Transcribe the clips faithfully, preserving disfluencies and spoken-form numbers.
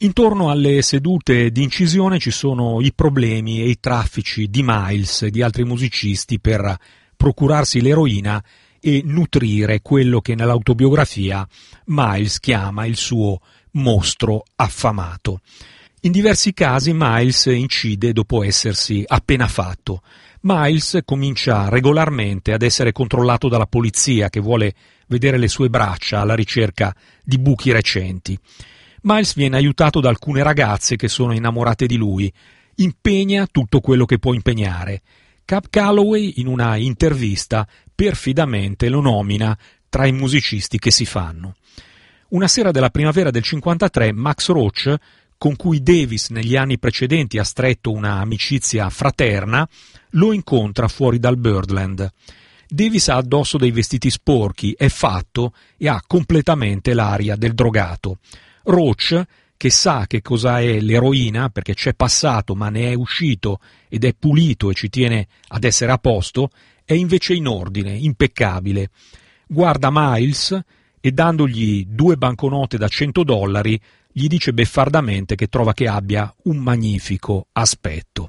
Intorno alle sedute di incisione ci sono i problemi e i traffici di Miles e di altri musicisti per procurarsi l'eroina e nutrire quello che nell'autobiografia Miles chiama il suo mostro affamato. In diversi casi Miles incide dopo essersi appena fatto. Miles comincia regolarmente ad essere controllato dalla polizia che vuole vedere le sue braccia alla ricerca di buchi recenti. Miles viene aiutato da alcune ragazze che sono innamorate di lui. Impegna tutto quello che può impegnare. Cab Calloway, in una intervista, perfidamente lo nomina tra i musicisti che si fanno. Una sera della primavera del cinquantatré, Max Roach, con cui Davis negli anni precedenti ha stretto una amicizia fraterna, lo incontra fuori dal Birdland. Davis ha addosso dei vestiti sporchi, è fatto e ha completamente l'aria del drogato. Roach, che sa che cosa è l'eroina perché c'è passato ma ne è uscito ed è pulito e ci tiene ad essere a posto, è invece in ordine, impeccabile. Guarda Miles e dandogli due banconote da cento dollari gli dice beffardamente che trova che abbia un magnifico aspetto.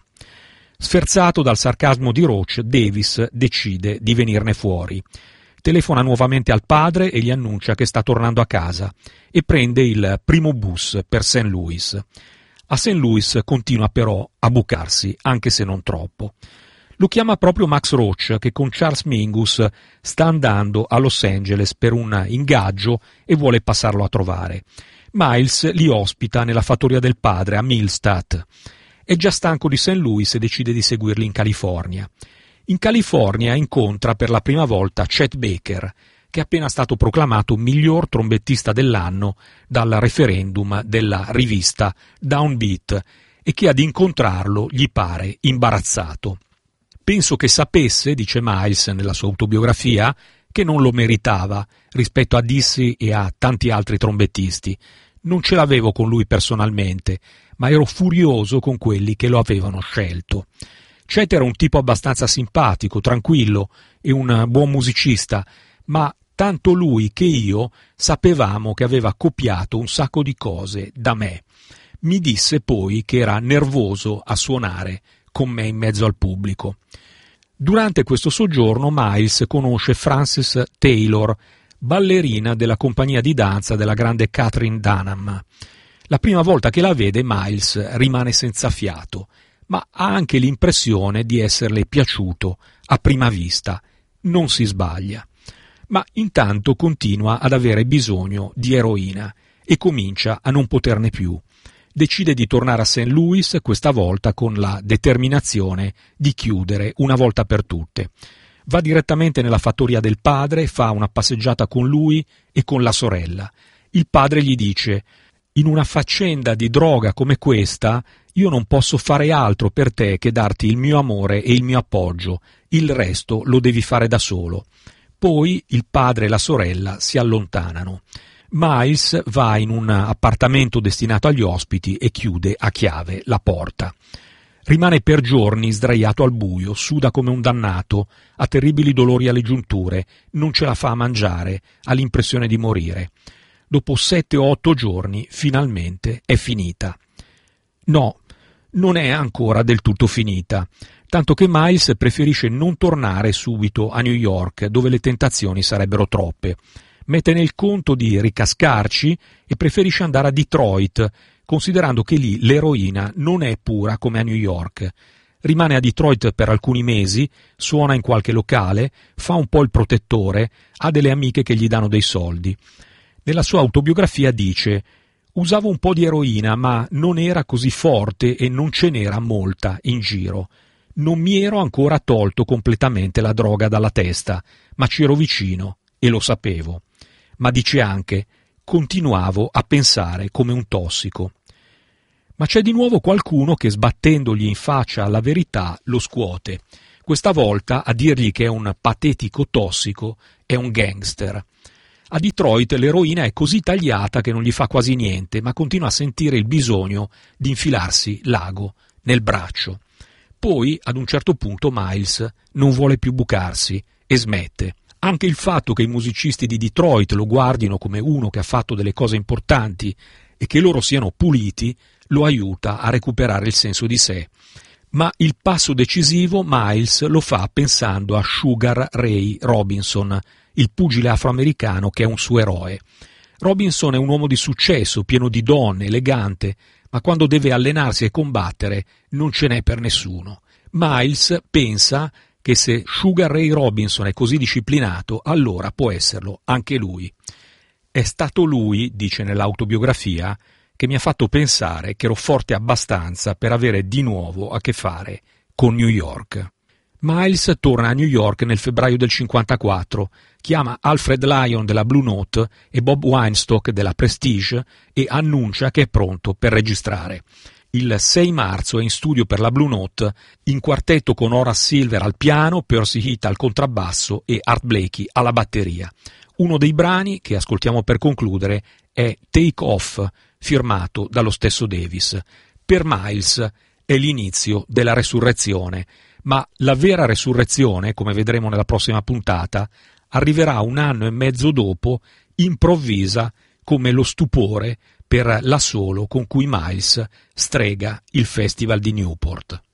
Sferzato dal sarcasmo di Roach, Davis decide di venirne fuori. Telefona nuovamente al padre e gli annuncia che sta tornando a casa e prende il primo bus per Saint Louis. A Saint Louis continua però a bucarsi, anche se non troppo. Lo chiama proprio Max Roach, che con Charles Mingus sta andando a Los Angeles per un ingaggio e vuole passarlo a trovare. Miles li ospita nella fattoria del padre a Millstadt. È già stanco di Saint Louis e decide di seguirli in California. In California incontra per la prima volta Chet Baker, che è appena stato proclamato miglior trombettista dell'anno dal referendum della rivista Downbeat e che ad incontrarlo gli pare imbarazzato. Penso che sapesse, dice Miles nella sua autobiografia, che non lo meritava rispetto a Dizzy e a tanti altri trombettisti. Non ce l'avevo con lui personalmente, ma ero furioso con quelli che lo avevano scelto. Chet era un tipo abbastanza simpatico, tranquillo e un buon musicista, ma tanto lui che io sapevamo che aveva copiato un sacco di cose da me. Mi disse poi che era nervoso a suonare con me in mezzo al pubblico. Durante questo soggiorno Miles conosce Frances Taylor, ballerina della compagnia di danza della grande Catherine Dunham. La prima volta che la vede Miles rimane senza fiato, ma ha anche l'impressione di esserle piaciuto a prima vista. Non si sbaglia. Ma intanto continua ad avere bisogno di eroina e comincia a non poterne più. Decide di tornare a Saint Louis, questa volta con la determinazione di chiudere una volta per tutte. Va direttamente nella fattoria del padre, fa una passeggiata con lui e con la sorella. Il padre gli dice: «In una faccenda di droga come questa, io non posso fare altro per te che darti il mio amore e il mio appoggio, il resto lo devi fare da solo». Poi il padre e la sorella si allontanano. Miles va in un appartamento destinato agli ospiti e chiude a chiave la porta. Rimane per giorni sdraiato al buio, suda come un dannato, ha terribili dolori alle giunture, non ce la fa a mangiare, ha l'impressione di morire. Dopo sette o otto giorni, finalmente è finita. No, non è ancora del tutto finita, tanto che Miles preferisce non tornare subito a New York, dove le tentazioni sarebbero troppe. Mette nel conto di ricascarci e preferisce andare a Detroit, considerando che lì l'eroina non è pura come a New York. Rimane a Detroit per alcuni mesi, suona in qualche locale, fa un po' il protettore, ha delle amiche che gli danno dei soldi. Nella sua autobiografia dice: «Usavo un po' di eroina, ma non era così forte e non ce n'era molta in giro. Non mi ero ancora tolto completamente la droga dalla testa, ma ci ero vicino e lo sapevo». Ma dice anche: «Continuavo a pensare come un tossico». Ma c'è di nuovo qualcuno che, sbattendogli in faccia la verità, lo scuote. Questa volta a dirgli che è un patetico tossico è un gangster. A Detroit l'eroina è così tagliata che non gli fa quasi niente, ma continua a sentire il bisogno di infilarsi l'ago nel braccio. Poi, ad un certo punto, Miles non vuole più bucarsi e smette. Anche il fatto che i musicisti di Detroit lo guardino come uno che ha fatto delle cose importanti e che loro siano puliti lo aiuta a recuperare il senso di sé. Ma il passo decisivo Miles lo fa pensando a Sugar Ray Robinson, il pugile afroamericano che è un suo eroe. Robinson è un uomo di successo, pieno di donne, elegante, ma quando deve allenarsi e combattere non ce n'è per nessuno. Miles pensa che se Sugar Ray Robinson è così disciplinato, allora può esserlo anche lui. È stato lui, dice nell'autobiografia, che mi ha fatto pensare che ero forte abbastanza per avere di nuovo a che fare con New York. Miles torna a New York nel febbraio del cinquantaquattro, chiama Alfred Lyon della Blue Note e Bob Weinstock della Prestige e annuncia che è pronto per registrare. Il sei marzo è in studio per la Blue Note, in quartetto con Horace Silver al piano, Percy Heath al contrabbasso e Art Blakey alla batteria. Uno dei brani che ascoltiamo per concludere è Take Off, firmato dallo stesso Davis. Per Miles è l'inizio della resurrezione, ma la vera resurrezione, come vedremo nella prossima puntata, arriverà un anno e mezzo dopo, improvvisa, come lo stupore per l'assolo con cui Miles strega il Festival di Newport.